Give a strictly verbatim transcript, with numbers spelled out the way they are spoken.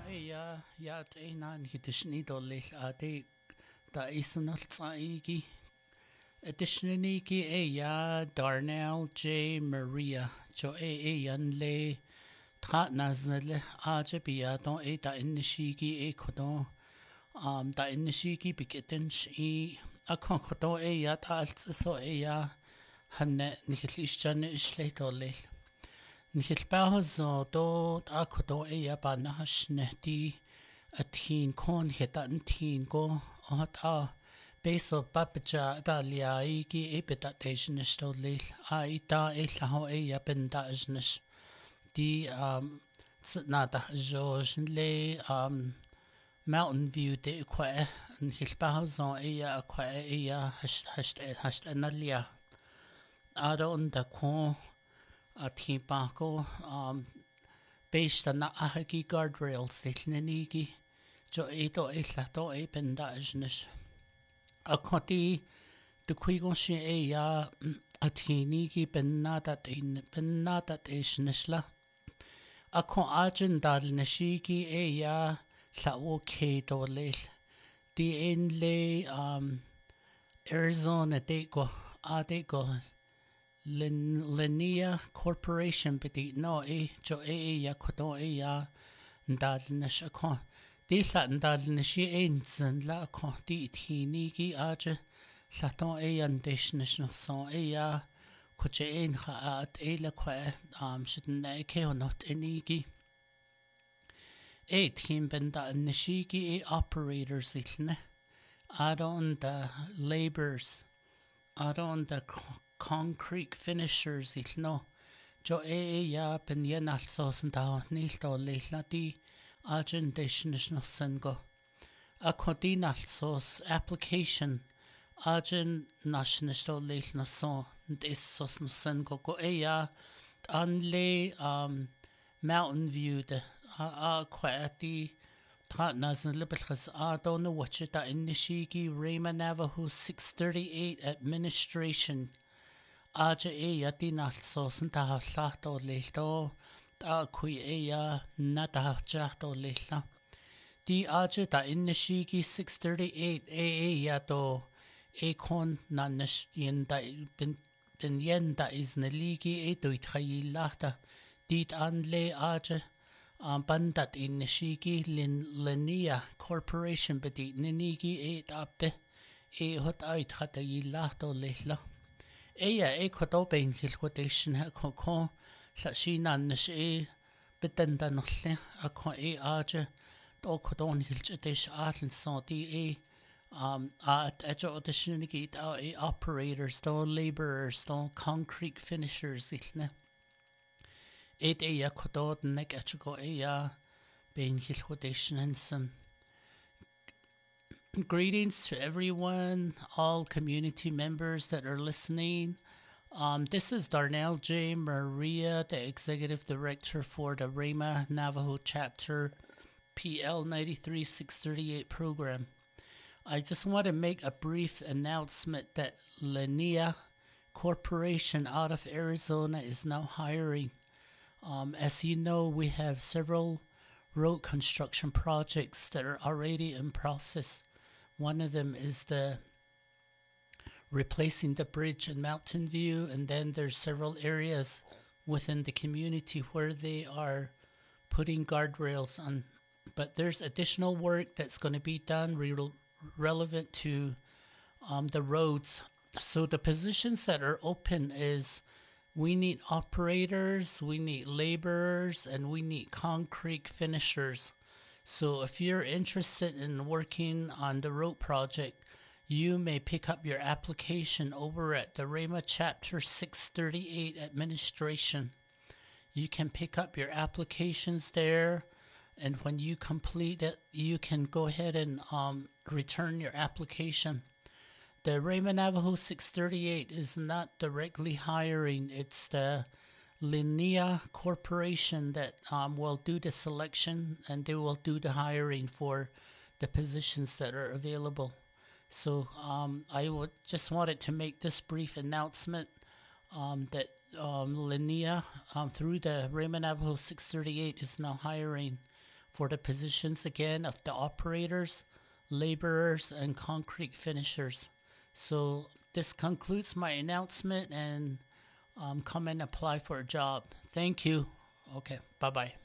Ja, ja, teinan hidishnidolil adi da isanaltsaigi. Additionally, e ya Darnell J. Maria, jo e e yan le trat naznale aja biadon e da inishigi e kodon um da inishigi bigeten shi a kon kodon e ya ta alts so e ya hanne nikhlishjan ishlitolil. Nihilbaho do a kodon e ya ba nahashnehdi a teen kon heta an teen go at a beso babaja da liaigi e beta dejnish to lil a ita e laho e ya benda jnish di um nada joj le um Mountain View de kwa an hilbaho zon e ya kwa e ya hasht hasht hasht analia ado unda kon a teen bako um based on na ahagi guardrails dilnenigi jo e do e lato e benda jnish a koti de kwigon shi e ya a tini ki benada in benada ishnishla a kon ajin dal nashiki e ya la okay do le di in le um Arizona de go a de go Lin Linnea Corporation bidi no e jo e ya kodo e ya dal nash a kon di la dal nashi einzen la kon di tini ki aje Saton e an deshnish son e ya kuche ein ha at e la kwa um shitten e ke not enigi e team benda nishigi e operators ilne adon the laborers adon the concrete finishers ilno jo e ya ben yen also santa nilto leila di agent deshnish no sengo a kodin also application Ajin national leil na son is sos no sen go go e ya an le um Mountain View de a a quati tra nasan libelchas a don't know what da inishigi Rama Navajo six thirty-eight administration aja e ya di nal sos ta ha lato leil do da kui e ya na da ja do leil di aja da inishigi six thirty-eight e e ya do e kon na nish yenda bin bin yenda is na ligi e doit chayi lachta dit an le aje am bandat in nishigi lin Linnea Corporation bedi ninigi e appe e hot uit hata yi lachto lehla e ya e kodo bein hil quotation ha kon kon sa shi nan nish e bedenda nolle a kon e aje do kodon hilch dish atlan so di e Um, at ejo auditioning uh, operators, do laborers, do concrete finishers, ilne. Ed e ya kodod nek echo e ya bein hil audition and some greetings to everyone, all community members that are listening. Um, this is Darnell J. Maria, the executive director for the Rama Navajo chapter P L ninety-three six thirty-eight program. I just want to make a brief announcement that Linnea Corporation out of Arizona is now hiring. Um, as you know, we have several road construction projects that are already in process. One of them is the replacing the bridge in Mountain View, and then there's several areas within the community where they are putting guardrails on. But there's additional work that's going to be done re- relevant to um, the roads. So the positions that are open is we need operators, we need laborers, and we need concrete finishers. So if you're interested in working on the road project, you may pick up your application over at the Rama chapter six thirty-eight administration. You can pick up your applications there, and when you complete it, you can go ahead and um, return your application. The Rama Navajo six thirty-eight is not directly hiring. It's the Linnea Corporation that um, will do the selection, and they will do the hiring for the positions that are available. So um, I would just wanted to make this brief announcement um, that um, Linnea, um, through the Rama Navajo six thirty-eight, is now hiring for the positions again of the operators, laborers, and concrete finishers. So this concludes my announcement, and um, come and apply for a job. Thank you. Okay, bye-bye.